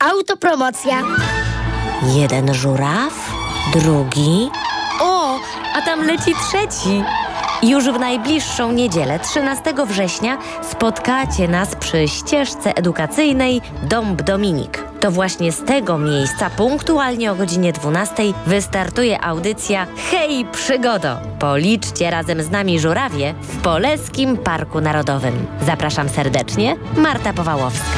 Autopromocja. Jeden żuraw, drugi. O, a tam leci trzeci. Już w najbliższą niedzielę, 13 września, spotkacie nas przy ścieżce edukacyjnej Dąb Dominik. To właśnie z tego miejsca punktualnie o godzinie 12 wystartuje audycja Hej Przygodo! Policzcie razem z nami żurawie w Poleskim Parku Narodowym. Zapraszam serdecznie, Marta Powałowska.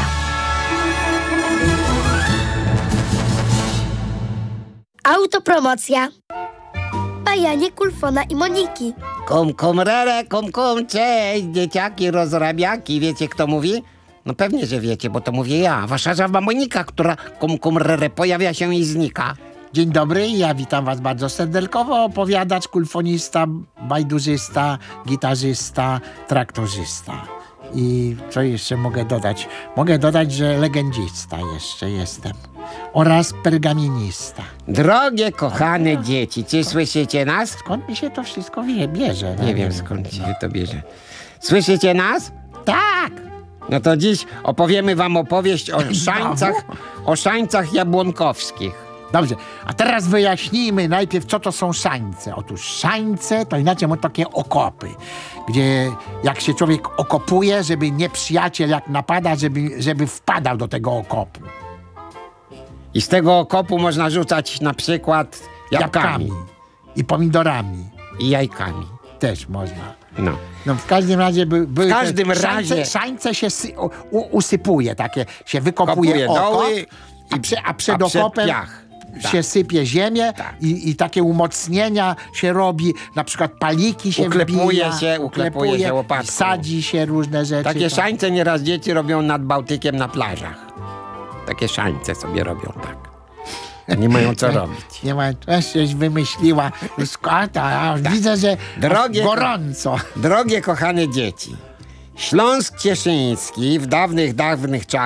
Autopromocja. Bajanie Kulfona i Moniki. Rere, cześć, dzieciaki, rozrabiaki. Wiecie, kto mówi? No pewnie, że wiecie, bo to mówię ja, wasza żaba Monika, która rere pojawia się i znika. Dzień dobry, ja witam was bardzo serdelkowo. Opowiadacz, kulfonista, bajdurzysta, gitarzysta, traktorzysta. I co jeszcze mogę dodać? Mogę dodać, że legendzista jeszcze jestem. Oraz pergaminista. Drogie, kochane dzieci, czy słyszycie nas? Skąd mi się to wszystko bierze? Nie wiem, skąd się to bierze. Słyszycie nas? Tak! No to dziś opowiemy wam opowieść o szańcach jabłonkowskich. Dobrze, a teraz wyjaśnijmy najpierw, co to są szańce. Otóż szańce to inaczej mówią takie okopy, gdzie jak się człowiek okopuje, żeby nieprzyjaciel jak napada, żeby wpadał do tego okopu. I z tego okopu można rzucać na przykład jabłkami i pomidorami. I jajkami. Też można. No. W każdym razie były szańce się usypuje, takie się wykopuje okop, a przed okopem się sypie ziemię i takie umocnienia się robi, na przykład paliki się uklepuje się łopatką. Sadzi się różne rzeczy. Takie szańce nieraz dzieci robią nad Bałtykiem na plażach. Takie szańce sobie robią tak. Nie mają co robić. Nie mają, coś wymyśliła. Widzę, że gorąco. Drogie, kochane dzieci, Śląsk Cieszyński w dawnych czasach